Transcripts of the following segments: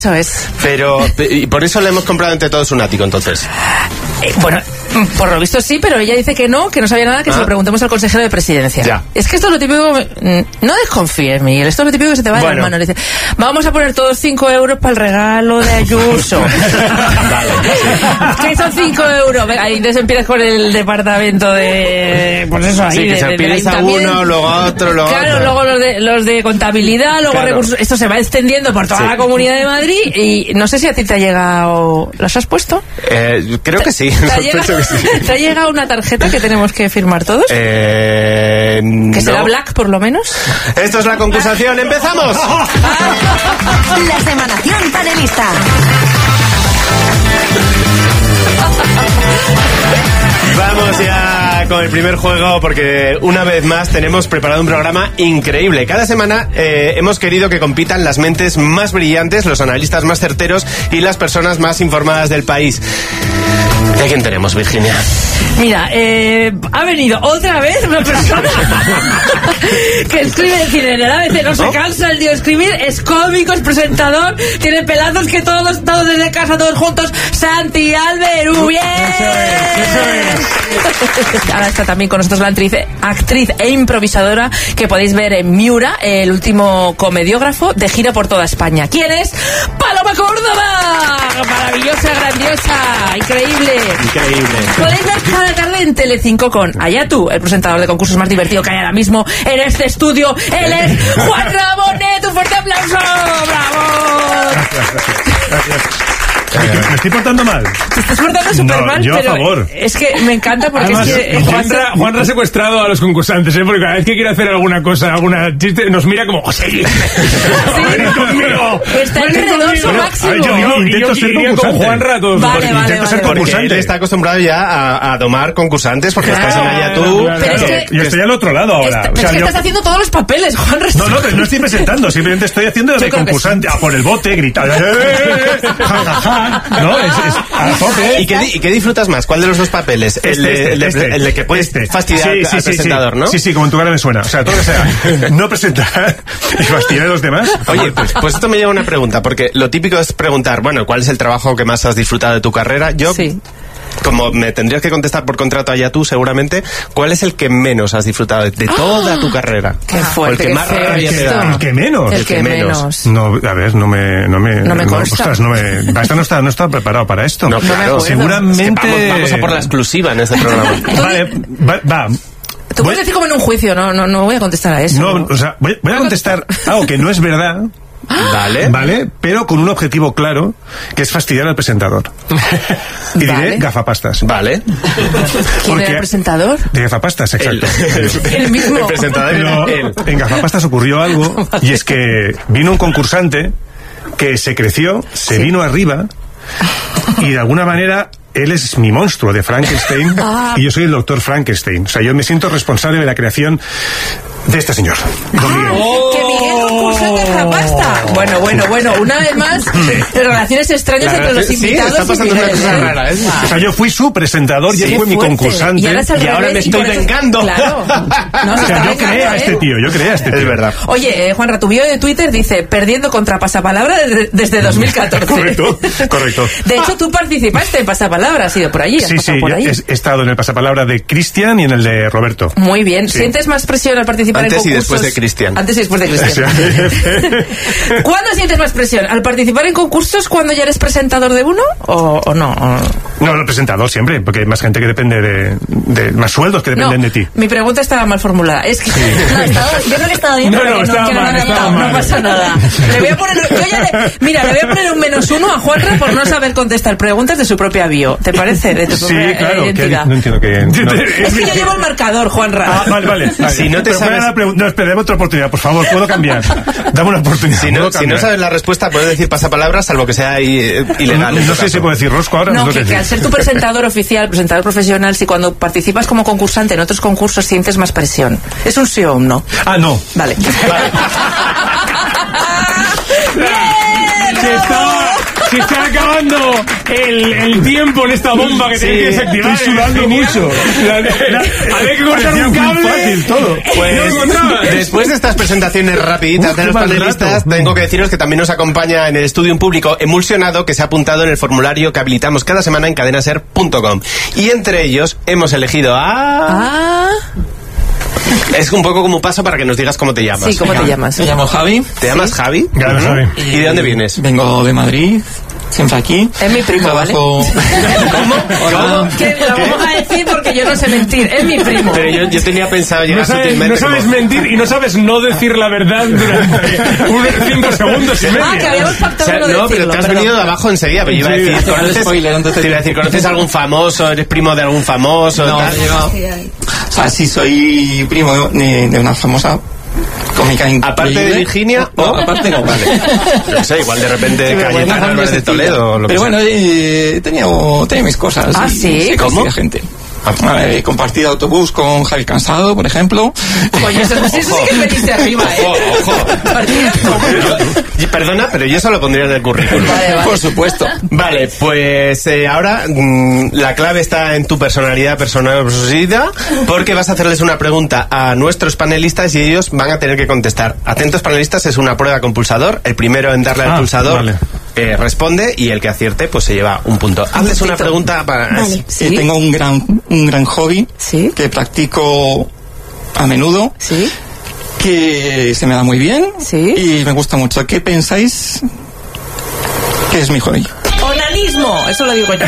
Eso es. Pero, y por eso le hemos comprado entre todos un ático, entonces. Bueno, por lo visto sí, pero ella dice que no sabía nada, que se lo preguntemos al consejero de presidencia. Ya. Es que esto es lo típico, no desconfíes, Miguel, esto es lo típico que se te va de las manos. Le dice, vamos a poner todos 5 euros para el regalo de Ayuso. Vale, que son 5 euros. Venga, y entonces empiezas con el departamento de... Pues eso, ahí, sí, que se pides a uno, luego a otro, luego claro, otro. Luego los de contabilidad, luego recursos... Esto se va extendiendo por toda la Comunidad de Madrid y no sé si a ti te ha llegado... ¿Los has puesto? Creo que sí. ¿Te ha llegado una tarjeta que tenemos que firmar todos? ¿Que será Black, por lo menos? Esto es la concursación. ¡Empezamos! La semanación panelista. Vamos ya con el primer juego, porque una vez más tenemos preparado un programa increíble. Cada semana hemos querido que compitan las mentes más brillantes, los analistas más certeros y las personas más informadas del país. ¿De quién tenemos, Virginia? Mira, ha venido otra vez una persona que escribe, decir, en el ABC no se cansa el tío de escribir, es cómico, es presentador, tiene pelazos que todos desde casa, todos juntos. Santi Alberú, bien. Eso es. Ahora está también con nosotros la actriz e improvisadora que podéis ver en Miura, el último comediógrafo de gira por toda España. ¿Quién es? ¡Paloma Córdoba! Maravillosa, grandiosa, increíble. Podéis ver cada tarde en Telecinco con Ayatu, el presentador de concursos más divertido que hay ahora mismo en este estudio. Él es Juan Rabonet. Un fuerte aplauso. ¡Bravo! Gracias. ¿Me estoy portando mal? Te estás portando súper mal, yo pero a favor. Es que me encanta porque además, es que... Juanra ha secuestrado a los concursantes, porque cada vez que quiere hacer alguna cosa, alguna chiste, nos mira como... ¡Oh, sí! ¡Ven conmigo! Está enredoso máximo. Yo intento ser concursante. Con Juanra todos vale, intento ser concursante. Porque él está acostumbrado ya a domar concursantes, porque estás en Ayatu. Pero es que... Yo estoy al otro lado ahora. Es que estás haciendo todos los papeles, Juanra. No estoy presentando, simplemente estoy haciendo de concursante. A por el bote, gritando... ¿No? A tope. ¿Y qué disfrutas más? ¿Cuál de los dos papeles? El de que puedes fastidiar al presentador, ¿no? Sí, como en tu cara me suena. O sea, todo que sea no presentar y fastidiar a los demás. Oye, pues esto me lleva a una pregunta, porque lo típico es preguntar, bueno, ¿cuál es el trabajo que más has disfrutado de tu carrera? Yo... Sí. Como me tendrías que contestar por contrato allá tú, seguramente, ¿cuál es el que menos has disfrutado de toda tu carrera? ¡Qué fuerte! O el que más rabia te da. ¿El que menos? El que menos. No, a ver, no me consta. Ostras, no estaba preparado para esto. No, claro. Seguramente... Es que vamos a por la exclusiva en este programa. Vale, va. Tú puedes decir como en un juicio, no voy a contestar a eso. No, o sea, voy a contestar algo que no es verdad. Vale, pero con un objetivo claro, que es fastidiar al presentador. Y diré gafapastas. Vale. ¿Quién era el presentador? De gafapastas, exacto. El mismo. El presentador era él. En gafapastas ocurrió algo, y es que vino un concursante que se creció, se vino arriba, y de alguna manera... Él es mi monstruo de Frankenstein y yo soy el doctor Frankenstein. O sea, yo me siento responsable de la creación de este señor. ¡Que Miguel concursa en Gafapasta! Bueno, una vez más, relaciones extrañas entre los invitados. Sí, está pasando una cosa rara, ¿eh? O sea, yo fui su presentador y él fue mi concursante. Y ahora me estoy vengando. Claro. No, o sea, yo creé a este tío. Es verdad. Oye, Juanra, tu bio de Twitter dice, perdiendo contra Pasapalabra desde 2014. Correcto. De hecho, tú participaste en Pasapalabra. Has ido por allí, Sí, por allí. He estado en el pasapalabra de Cristian y en el de Roberto. Muy bien. Sí. ¿Sientes más presión al participar en concursos? Antes y después de Cristian. Antes y después de Cristian. ¿Cuándo sientes más presión? ¿Al participar en concursos cuando ya eres presentador de uno o no? No, el presentador siempre, porque hay más gente que depende de más sueldos que dependen de ti. Mi pregunta estaba mal formulada. Es que yo creo que estaba bien. No pasa nada. Le voy a poner le voy a poner un -1 a Juanra por no saber contestar preguntas de su propia bio. ¿Te parece? De tu propia identidad. No entiendo que... No. Es que yo llevo el marcador, Juanra. Vale. Si no te sabes... No, espera, dame otra oportunidad, por favor, ¿puedo cambiar? Dame una oportunidad. Si no sabes la respuesta, puedes decir pasapalabras, salvo que sea ilegal. No sé si puedo decir rosco ahora. No, que al ser tu presentador oficial, presentador profesional, si cuando participas como concursante en otros concursos sientes más presión. ¿Es un sí o un no? No. Vale. Se está acabando el tiempo en esta bomba que tenéis que desactivar. Estoy sudando mucho. Había que cortar un cable. Fácil todo. Pues después de estas presentaciones rapiditas de los panelistas, tengo que deciros que también nos acompaña en el estudio un público emulsionado que se ha apuntado en el formulario que habilitamos cada semana en cadenaser.com. Y entre ellos hemos elegido a... Es un poco como un paso para que nos digas cómo te llamas. Sí, ¿cómo te llamas? Me llamo Javi. ¿Te llamas Javi? Claro, Javi. ¿Y de dónde vienes? Vengo de Madrid, siempre aquí. Es mi primo, ¿vale? Trabajo... ¿Cómo? Que lo vamos a decir porque yo no sé mentir. Es mi primo. Pero yo tenía pensado llegar sutilmente. No sabes como... mentir y no sabes no decir la verdad durante unos 5 segundos y medio. Ah, que habíamos O sea, sea, no, pero te has venido de abajo enseguida. Pero yo iba a decir, ¿conoces algún famoso? ¿Eres primo de algún famoso? No, tal? o sea, sí soy primo de una famosa cómica increíble. Aparte de Virginia, no, aparte no, vale. No sé, igual de repente Cayetano Álvarez de Toledo o lo que pero sea. bueno, he tenido mis cosas. Ah, y ¿sí? he ¿Cómo? conocido gente. He compartido autobús con Javi Cansado, por ejemplo. Coño, eso sí que veniste arriba, Ojo. Perdona, pero yo eso lo pondría en el currículum. Vale. Por supuesto. Vale, pues ahora la clave está en tu personalidad, porque vas a hacerles una pregunta a nuestros panelistas y ellos van a tener que contestar. Atentos, panelistas, es una prueba con pulsador. El primero en darle al pulsador vale. Responde y el que acierte pues se lleva un punto. Hazles una pregunta para... Vale. ¿Sí? Tengo un gran hobby ¿Sí? que practico a menudo, ¿Sí? que se me da muy bien ¿Sí? y me gusta mucho. ¿Qué pensáis que es mi hobby? ¡Onanismo! Eso lo digo yo.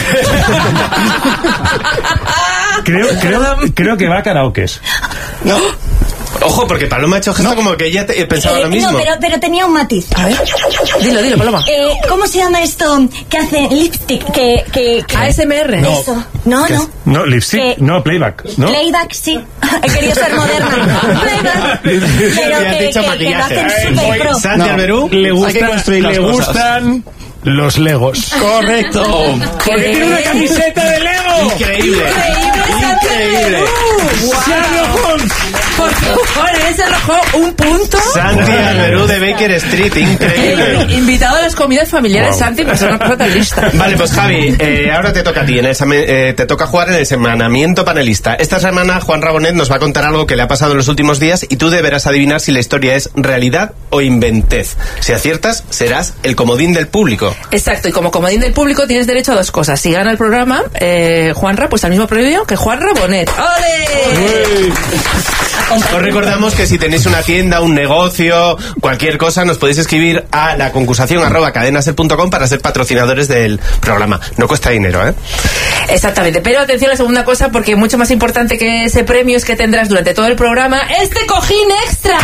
Creo que va a karaokes. No. Ojo, porque Paloma ha hecho gesto como que ella pensaba lo mismo. No, pero tenía un matiz. A ver. Dilo, Paloma. ¿Cómo se llama esto que hace lipstick? Que ASMR. Eso. No. No, lipstick, no, playback, ¿no? Playback, sí. He querido ser moderna. Playback. Pero Ya te he dicho que lo maquillaje. hacen súper pro. Santi Alberú. Hay que construir las cosas. gustan los Legos. Correcto. Porque tiene una camiseta de Lego. Increíble. Increíble. Sherlock Holmes. Por favor, ese arrojó un punto. Santi Alberú de Baker Street, increíble. Invitado a las comidas familiares, Santi, pero es una cosa tan lista. Vale, pues Javi, ahora te toca a ti, te toca jugar en el semanamiento panelista. Esta semana Juan Rabonet nos va a contar algo que le ha pasado en los últimos días y tú deberás adivinar si la historia es realidad o inventez. Si aciertas, serás el comodín del público. Exacto, y como comodín del público tienes derecho a dos cosas. Si gana el programa, Juanra, pues al mismo premio que Juan Rabonet. ¡Ole! Os recordamos que si tenéis una tienda, un negocio, cualquier cosa, nos podéis escribir a la concursación @cadenaser.com para ser patrocinadores del programa. No cuesta dinero, ¿eh? Exactamente, pero atención a la segunda cosa, porque mucho más importante que ese premio es que tendrás durante todo el programa este cojín extra.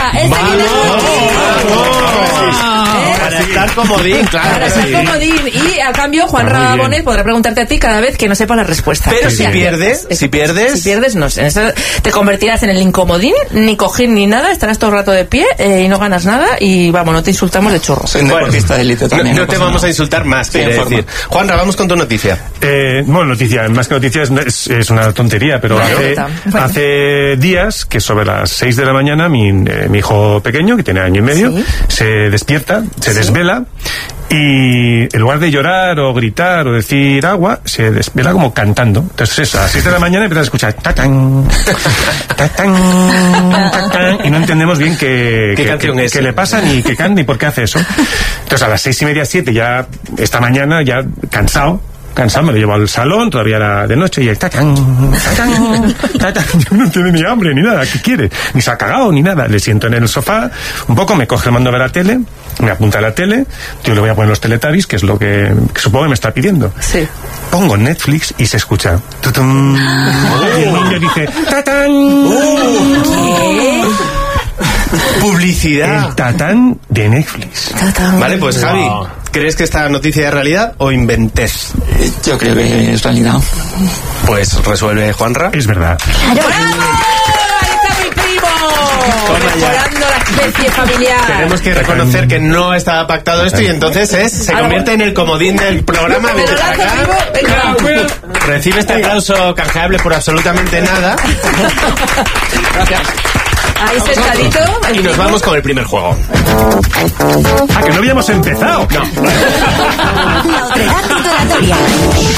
Para estar comodín, claro. Para ser comodín. Y a cambio, Juan Rabonet podrá preguntarte a ti cada vez que no sepa la respuesta. Pero si pierdes, Si pierdes, no sé. Te convertirás en el incomodín, ni cojín ni nada, estarás todo el rato de pie y no ganas nada y vamos, no te insultamos de churro. Soy un deportista de élite también. No te vamos a insultar más, quiere decir. Juanra, vamos con tu noticia. Bueno, noticia, más que noticia es una tontería, pero hace días que sobre las 6 de la mañana mi hijo pequeño, que tiene 1 año y medio, se despierta, se desvela y en lugar de llorar o gritar o decir agua, se desvela como cantando. Entonces a las 6 de la mañana empieza a escuchar tatán, tatán, tatán, y no entendemos bien qué canción es. qué le pasa ni qué canta ni por qué hace eso. Entonces a las 6:30, 7 ya, esta mañana ya cansado, me lo llevo al salón, todavía era de noche, y el tatán, tatán, tatán. Yo no tiene ni hambre ni nada, ¿qué quiere? Ni se ha cagado ni nada. Le siento en el sofá, un poco, me coge el mando a ver la tele, me apunta a la tele, yo le voy a poner los Teletubbies, que es lo que supongo que me está pidiendo. Sí. Pongo Netflix y se escucha. Tutum, y el niño dice, tatán. Publicidad. El tatán de Netflix. Vale, pues Javi, ¿crees que esta noticia es realidad o inventez? Yo creo que es realidad. Pues resuelve Juanra. Es verdad. ¡Bravo! ¡Ahí está mi primo! Mejorando la especie familiar. Tenemos que reconocer que no estaba pactado esto y entonces se convierte en el comodín del programa. Vete para acá. Recibe este aplauso canjeable por absolutamente nada. Gracias. Ahí sentadito. Y nos vamos con el primer juego. Ah, que no habíamos empezado. La otredad titulatória. habría engaños.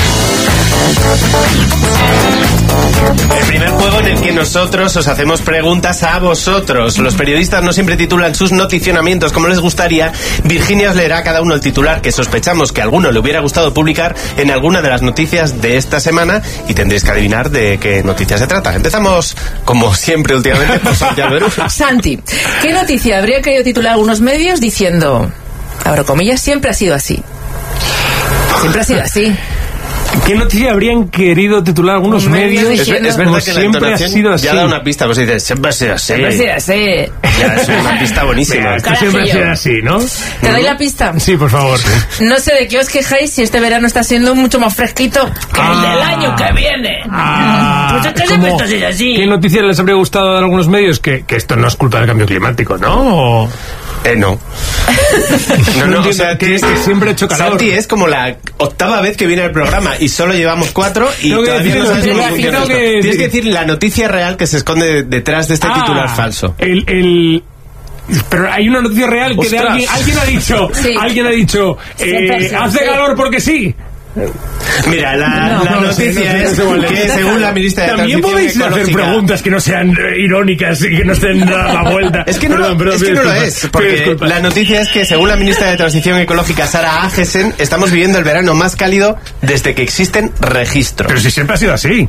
El primer juego en el que nosotros os hacemos preguntas a vosotros. Los periodistas no siempre titulan sus noticionamientos como les gustaría. Virginia os leerá a cada uno el titular que sospechamos que a alguno le hubiera gustado publicar en alguna de las noticias de esta semana y tendréis que adivinar de qué noticia se trata. Empezamos, como siempre últimamente, por Santiago Berú. Santi, ¿qué noticia habría querido titular algunos medios diciendo, abro comillas, siempre ha sido así? Siempre ha sido así. ¿Qué noticia habrían querido titular algunos medios? Es verdad como que la siempre ha entonación sido así. ya da una pista, pues dices, siempre ha sido así. Siempre ha sido así. Ya, es una pista buenísima. Esto siempre ha sido así, ¿no? ¿Te doy la pista? Sí, por favor. No sé de qué os quejáis si este verano está siendo mucho más fresquito que el del año que viene. Pues es que siempre esto ha sido así. ¿Qué noticias les habría gustado dar a algunos medios? Que esto no es culpa del cambio climático, ¿no? No. No, o sea, que siempre ha hecho calor. Santi es como la 8ª vez que viene al programa y solo llevamos 4 y Tengo que todavía no decir, sabes cómo funciona tengo esto. que Tienes decir- que decir la noticia real que se esconde detrás de este titular falso. Pero hay una noticia real que de ¡Ostras! alguien ha dicho, Sí. alguien ha dicho, hace calor porque sí. Mira, la noticia es que según la ministra de También Transición podéis hacer Ecológica... preguntas que no sean irónicas y que no estén a la vuelta. Es que no, Perdón, es que no lo disculpa, es, porque disculpa. la noticia es que según la ministra de Transición Ecológica, Sara Agesen, estamos viviendo el verano más cálido desde que existen registros. Pero si siempre ha sido así.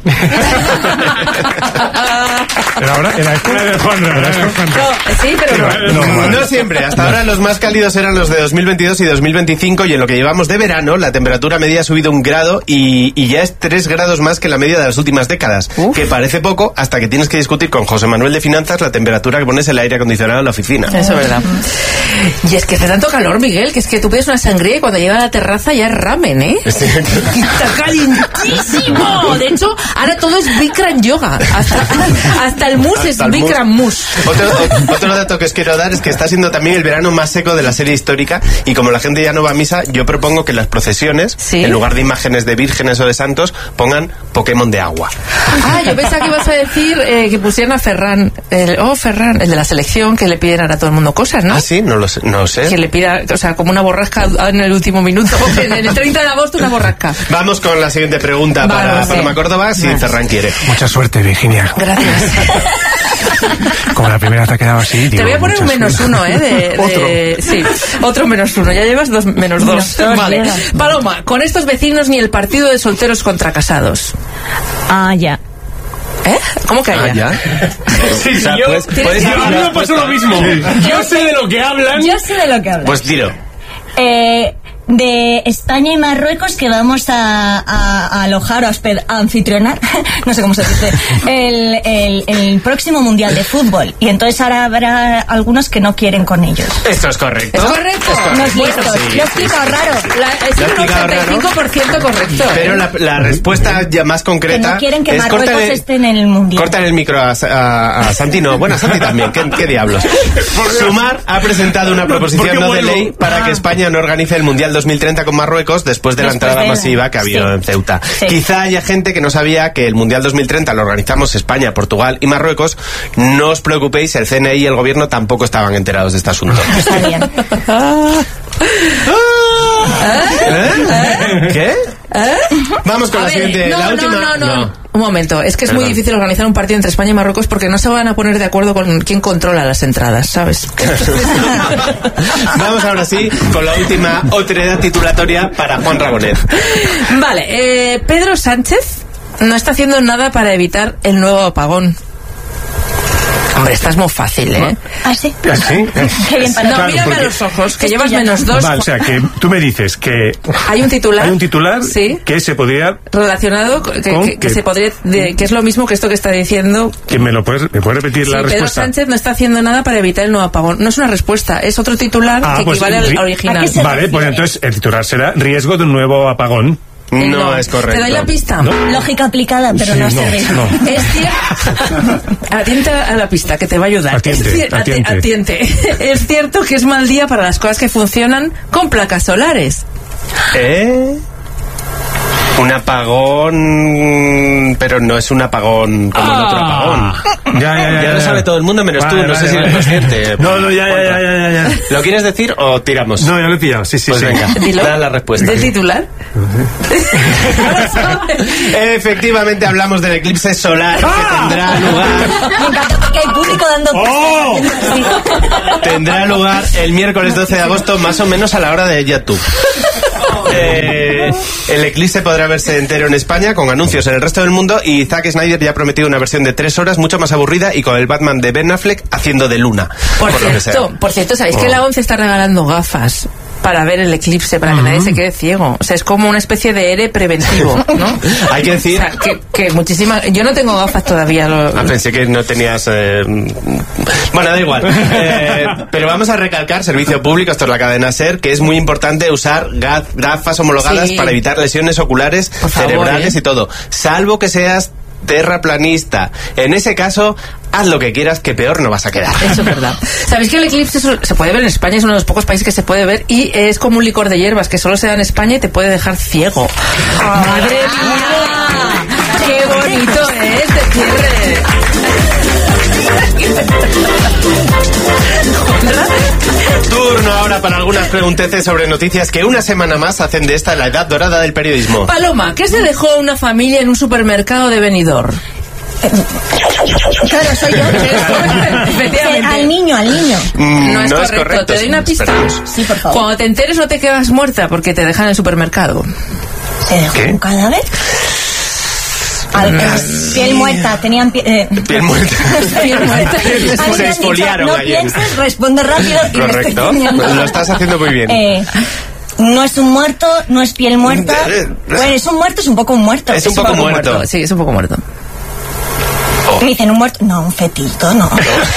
Pero ahora era esto de Juan. No, sí, pero no. No siempre, hasta ahora los más cálidos eran los de 2022 y 2025 y en lo que llevamos de verano la temperatura media ha subido 1 grado y ya es 3 grados más que la media de las últimas décadas, que parece poco hasta que tienes que discutir con José Manuel de Finanzas la temperatura que pones el aire acondicionado en la oficina. Eso es verdad. Y es que hace tanto calor, Miguel, que es que tú pides una sangría y cuando llega a la terraza ya es ramen, ¿eh? Sí. Está calientísimo. De hecho, ahora todo es Bikram yoga. Hasta el mousse es Hasta el Bikram mousse. Otro dato que os quiero dar es que está siendo también el verano más seco de la serie histórica y como la gente ya no va a misa, yo propongo que las procesiones, ¿sí?, en lugar de imágenes de vírgenes o de santos, pongan Pokémon de agua. Ah, yo pensaba que ibas a decir que pusieran a Ferran, Ferran, el de la selección, que le piden ahora a todo el mundo cosas, ¿no? Ah, sí, no lo sé, no sé. Que le pida, o sea, como una borrasca en el último minuto, en el 30 de agosto una borrasca. Vamos con la siguiente pregunta para sí. Paloma Córdoba, si Ferran quiere. Mucha suerte, Virginia. Gracias. Como la primera te ha quedado así, Te digo, voy a poner un mucha suerte. -1, Sí, otro -1. Ya llevas -2. Vale. Paloma, con estos vecinos ni el partido de solteros contra casados. Ah, ya. ¿Eh? ¿Cómo que haya? ¿Ya? Sí, O sea, yo, puedes a mí me pasó lo mismo. Yo sé de lo que hablan. Yo sé de lo que hablas. Pues dilo. De España y Marruecos, que vamos a alojar o a anfitrionar, no sé cómo se dice, el próximo Mundial de Fútbol. Y entonces ahora habrá algunos que no quieren con ellos. Esto es correcto. ¿Es correcto? Unos listos. sí. Lo he explicado raro. Es Lo has un explicado raro. 85% correcto. Pero la respuesta ya más Que concreta no quieren que es Marruecos esté en el Mundial. Cortan el micro a Santi, no. Bueno, a Santi también. ¿Qué diablos? Sumar ha presentado una proposición no de ley para que España no organice el Mundial 2030 con Marruecos después de la entrada masiva que ha habido en Ceuta. Sí. Quizá haya gente que no sabía que el Mundial 2030 lo organizamos España, Portugal y Marruecos. No os preocupéis, el CNI y el gobierno tampoco estaban enterados de este asunto. Está bien. ¿Qué? Vamos con A la ver, siguiente. no, la última. no. Un momento, es que es muy Perdón. difícil organizar un partido entre España y Marruecos porque no se van a poner de acuerdo con quién controla las entradas, ¿sabes? Vamos ahora sí con la última otredad titulatoria para Juan Rabonet. Vale, Pedro Sánchez no está haciendo nada para evitar el nuevo apagón. Hombre, esta es muy fácil, ¿eh? ¿Ah, sí? ¿Así? Qué bien para No, Claro, mírame a porque- los ojos, que Esto llevas ya no. -2. Vale, o sea, que tú me dices que Hay un titular. Sí. que se podría... Relacionado que se podría que es lo mismo que esto que está diciendo. Que me puedes repetir la Pedro respuesta. Sánchez no está haciendo nada para evitar el nuevo apagón. No es una respuesta, es otro titular que pues, equivale al original. ¿A qué se Vale, pues refiere? entonces el titular será riesgo de un nuevo apagón. No es correcto. ¿Te doy la pista? Lógica aplicada, pero Sí, no no, sirve. no. Es cierto. Atienta a la pista que te va a ayudar. Atiente, atiente. Atiente. Es cierto que es mal día para las cosas que funcionan con placas solares. Un apagón, pero no es un apagón como el otro apagón. Ya lo sabe todo el mundo menos tú, no sé si eres consciente. No, ya. ¿Lo quieres decir o tiramos? No, ya lo he pillado, sí. Pues venga, da la respuesta. ¿Del titular? Efectivamente hablamos del eclipse solar que tendrá lugar. Me encanta porque hay público dando Tendrá lugar el miércoles 12 de agosto, más o menos a la hora de YouTube. El eclipse podrá verse entero en España con anuncios en el resto del mundo, y Zack Snyder ya ha prometido una versión de 3 horas mucho más aburrida y con el Batman de Ben Affleck haciendo de Luna. Por cierto, ¿sabéis que la ONCE está regalando gafas para ver el eclipse, para que nadie se quede ciego? O sea, es como una especie de ERE preventivo, ¿no? Hay que decir... O sea, que muchísimas... Yo no tengo gafas todavía. Pensé que no tenías... Bueno, da igual. Pero vamos a recalcar, servicio público, esto es la cadena SER, que es muy importante usar gafas homologadas para evitar lesiones oculares, cerebrales y todo. Salvo que seas terraplanista. En ese caso, haz lo que quieras, que peor no vas a quedar. Eso es verdad. ¿Sabéis que el eclipse se puede ver en España? Es uno de los pocos países que se puede ver, y es como un licor de hierbas que solo se da en España y te puede dejar ciego. ¡Madre mía! ¡Qué bonito es de cierre! Turno ahora para algunas pregunteces sobre noticias que una semana más hacen de esta la edad dorada del periodismo. Paloma, ¿qué se dejó una familia en un supermercado de Benidorm? Claro, soy yo. Efectivamente. Al niño. No es correcto. Te doy una pista. Esperamos. Sí, por favor. Cuando te enteres no te quedas muerta porque te dejan en el supermercado. ¿Se dejó un cadáver? Piel muerta, tenían piel muerta. Piel muerta. Se exfoliaron no ayer. pienses, responde rápido y me estoy Correcto. comiendo. Lo estás haciendo muy bien. No es un muerto, no es piel muerta. Bueno, es un muerto, es un poco un muerto. Es un poco muerto. Sí, es un poco muerto. Me dicen un muerto. No, un fetito, no.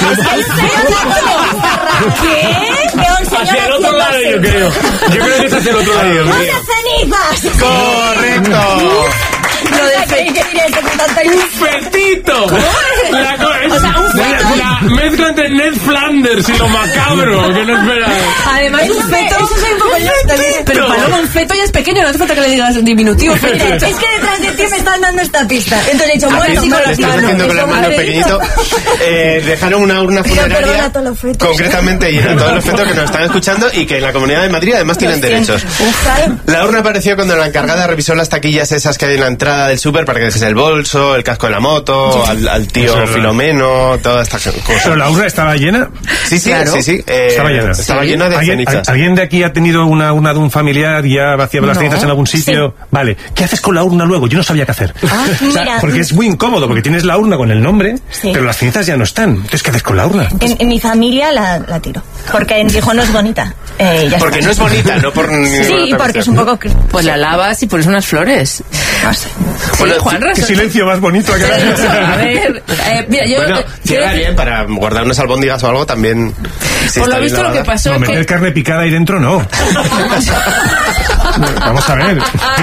¿Qué? Veo un señor Hacia el otro lado, yo creo. Yo creo que es hacia el otro lado. ¡Unas cenizas! Correcto. Lo de ¡Un fetito! O sea, un feto. La mezcla entre Ned Flanders y lo macabro, que no esperaba. Además, un feto. Eso soy un poco yo también. Pero Paloma, un feto ya es pequeño, no hace falta que le digas un diminutivo. Es que detrás de ti me están dando esta pista. Entonces he dicho, muerto, sí, con las Estás haciendo con la mano pequeñito. Dejaron una urna funeraria, concretamente, y a todos los fetos que nos están escuchando y que en la Comunidad de Madrid además tienen derechos. La urna apareció cuando la encargada revisó las taquillas esas que hay en la entrada del súper para que dejes el bolso, el casco de la moto, al tío Filomeno, todas estas cosas. ¿Pero la urna estaba llena? Sí, Claro. sí. Estaba llena. Estaba llena de cenizas. ¿Alguien de aquí ha tenido una urna de un familiar y ha vaciado las cenizas en algún sitio? Sí. Vale. ¿Qué haces con la urna luego? Yo no sabía qué hacer. O sea, mira. porque es muy incómodo, porque tienes la urna con el nombre, Sí. pero las cenizas ya no están. Entonces, ¿qué haces con la urna? En mi familia la tiro. Porque dijo, no es bonita. Ya Porque está. no es bonita, no por... Sí, porque es un poco... Pues la lavas y pones unas flores. No sé. Bueno, Juanra, Qué silencio más bonito. A ver, mira, yo... Bueno, queda bien para guardar unas albóndigas o algo también. Si Por lo está bien visto lo que lavada. pasó No, es meter que... carne picada ahí dentro, no. Vamos a ver.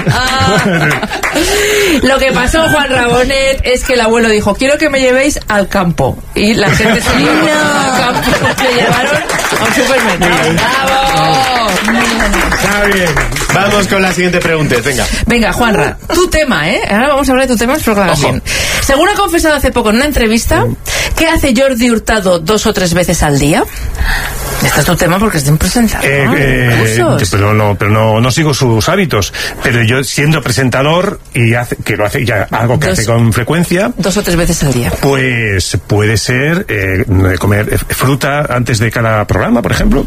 Lo que pasó, Juan Rabonet, es que el abuelo dijo, quiero que me llevéis al campo. Y la gente se dio al campo, le llevaron a un supermercado. ¡Bravo! Está bien. Vamos con la siguiente pregunta, venga. Venga, Juanra, tu tema, ¿eh? Ahora vamos a hablar de tu tema, espero que lo hagas Ojo. bien. Según ha confesado hace poco en una entrevista, ¿qué hace Jordi Hurtado 2 o 3 veces al día? Este es tu tema porque es de un presentador. Pero no sigo sus hábitos. Pero yo, siendo presentador y que lo hace ya algo que hace con frecuencia, 2 o 3 veces al día. pues puede ser comer fruta antes de cada programa, por ejemplo.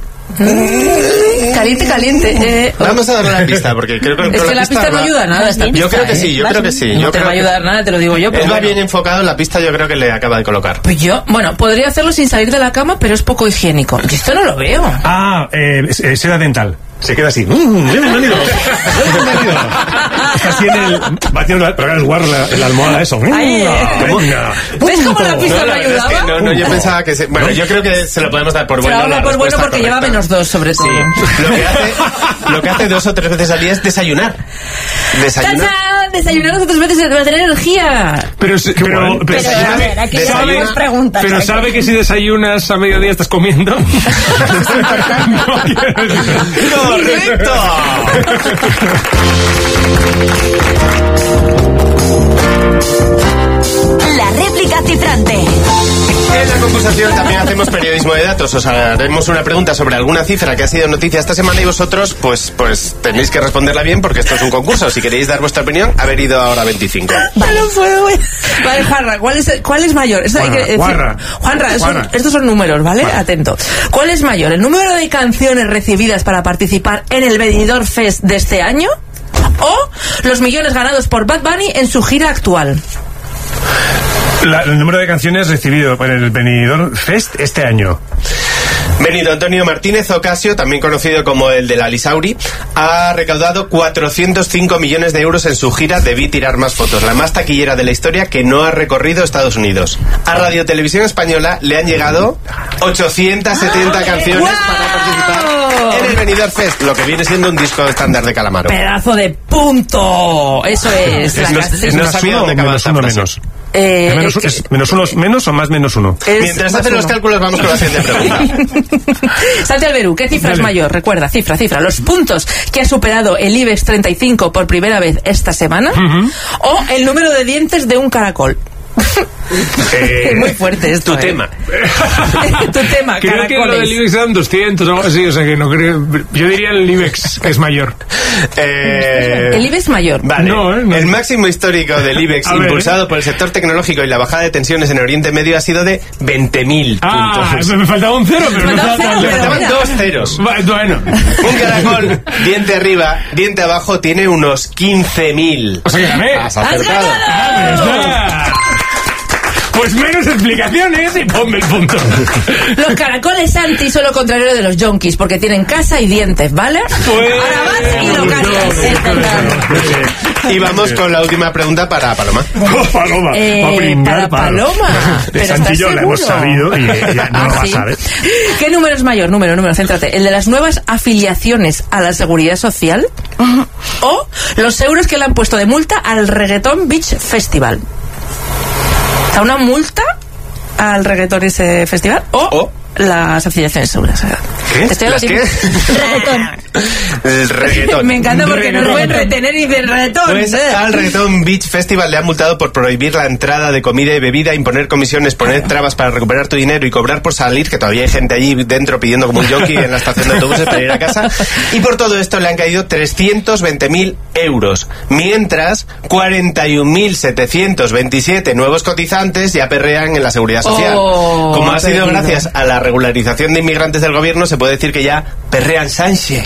Caliente. Vamos a darle la pista, porque creo que Es con que la pista no ayuda a nada. Esta Yo pista, creo que sí, yo creo que sí. No Yo te creo va a que- ayudar nada, te lo digo yo. Pero Él va bueno. bien enfocado, la pista yo creo que le acaba de colocar. Pues yo, podría hacerlo sin salir de la cama, pero es poco higiénico. Yo esto no lo veo. Seda dental. Se queda así. Bienvenido. Está así en el... Va a pegar el guarro en la almohada, eso. Venga. ¿Ves cómo la pista No, no la verdad es que ayudaba? yo pensaba que... Bueno, yo creo que se lo podemos dar por Se bueno. lo la hago por bueno respuesta porque lleva correcta. -2 sobre todo. Sí. Lo que hace 2 o 3 veces al día es desayunar. ¡Tachán! desayunar 2 veces para tener energía. Pero a ver, aquí Desayuna. preguntas. Pero sabe que si desayunas a mediodía estás comiendo. ¡Correcto! La réplica cifrante. En la concursación también hacemos periodismo de datos. Os haremos una pregunta sobre alguna cifra que ha sido noticia esta semana y vosotros, pues tenéis que responderla bien porque esto es un concurso. Si queréis dar vuestra opinión, haber ido ahora 25. Vale, no puedo. Vale, Juanra, ¿cuál es mayor? Esto hay que decir. Juanra, estos son números, ¿vale? Atento. ¿Cuál es mayor? ¿El número de canciones recibidas para participar en el Benidorm Fest de este año? ¿O los millones ganados por Bad Bunny en su gira actual? El número de canciones recibido por el Benidorm Fest este año. Benito Antonio Martínez Ocasio, también conocido como el de la Lisauri, ha recaudado 405 millones de euros en su gira Debí tirar más fotos, la más taquillera de la historia que no ha recorrido Estados Unidos. A Radio Televisión Española le han llegado 870 canciones para participar en el Benidorm Fest, lo que viene siendo un disco estándar de Calamaro. Pedazo de punto. Eso es. No sabía dónde acaba esta frase. Menos. ¿Menos uno menos o más menos uno? Mientras hacen los cálculos vamos con la siguiente pregunta. Santi Alberú, ¿qué cifra es mayor? Recuerda, cifra. Los puntos que ha superado el IBEX 35 por primera vez esta semana, o el número de dientes de un caracol. Es muy fuerte esto. Tu tema. Tu tema, creo caracoles. que lo del IBEX eran 200 o algo así, o sea que no creo. Yo diría el IBEX, que es mayor. El IBEX mayor. Vale. No. El máximo histórico del IBEX, impulsado por el sector tecnológico y la bajada de tensiones en Oriente Medio, ha sido de 20.000 puntos. Me faltaba un cero, pero Me faltaba no un cero, Estaban mira. 2 ceros. Bueno. Un caracol, diente arriba, diente abajo, tiene unos 15.000. O sea que gané. Has acertado. Pues menos explicaciones y ponme el punto. Los caracoles, Santi, son lo contrario de los yonkis, porque tienen casa y dientes, ¿vale? Pues... Ahora vas y lo gastas. Y vamos con la última pregunta para Paloma. Paloma. Para Paloma. De Pero Santi y yo ¿estás la hemos seguro? sabido y ella no lo va a ¿sí? saber. ¿Qué número es mayor? Número, céntrate. ¿El de las nuevas afiliaciones a la Seguridad Social? ¿O los euros que le han puesto de multa al Reggaeton Beach Festival? ¿A una multa al reggaetón ese festival? ¿O las afiliaciones seguras? ¿Qué? Estoy ¿Las qué? Reggaetón. El reggaetón. Me encanta porque no lo pueden retener y dicen reggaetón. Pues al Reggaeton Beach Festival le han multado por prohibir la entrada de comida y bebida, imponer comisiones, poner trabas para recuperar tu dinero y cobrar por salir, que todavía hay gente allí dentro pidiendo como un yonki en la estación de autobuses para ir a casa. Y por todo esto le han caído 320.000 euros. Mientras, 41.727 nuevos cotizantes ya perrean en la Seguridad Social. Como ha sido gracias a la regularización de inmigrantes del gobierno, se puede decir que ya perrean Sánchez.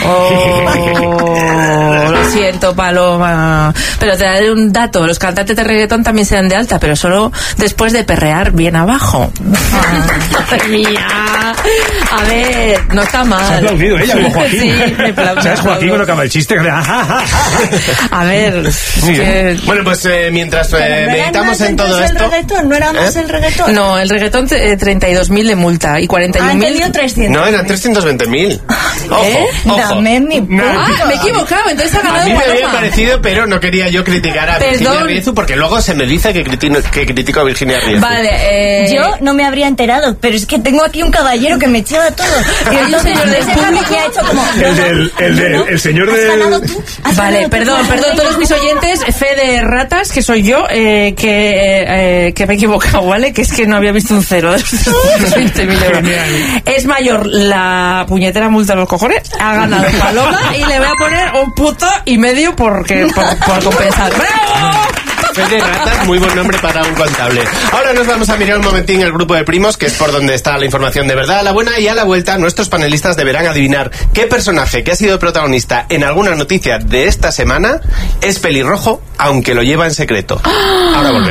Lo siento, Paloma. Pero te daré un dato. Los cantantes de reggaetón también se dan de alta, pero solo después de perrear bien abajo. Madre mía. A ver, no está mal. Se ha aplaudido ella, como Joaquín. Sí, me aplaudo. ¿Sabes, Joaquín, cuando acaba el chiste? A ver. Bueno, pues mientras meditamos en todo el esto... reggaetón, ¿no era más el reggaetón? No, el reggaetón 32.000 de multa y 41.000... 300. No, eran 320.000. Ojo. Dame mi punto. Me he equivocado, entonces ha A ganado mí me había Paloma. parecido, pero no quería yo criticar a Virginia Perdón. Riezu, porque luego se me dice que critico a Virginia Riezu. Vale, Yo no me habría enterado, pero es que tengo aquí un caballero que me echaba todo. Y entonces señor del ese Javi público. que ha hecho como... El señor ¿Has ganado del... tú? ¿Has Vale, ganado tú? perdón, todos mis oyentes, fe de ratas, que soy yo, que me he equivocado, ¿vale? Que es que no había visto un cero de esos 20.000 euros. Es mayor la puñetera multa de los cojones, ha ganado Paloma y le voy a poner un puto y medio por compensar. ¡Bravo! Fe de ratas, muy buen nombre para un contable. Ahora nos vamos a mirar un momentín el grupo de primos, que es por donde está la información de verdad, la buena, y a la vuelta nuestros panelistas deberán adivinar qué personaje que ha sido protagonista en alguna noticia de esta semana es pelirrojo, aunque lo lleva en secreto. Ahora volvemos.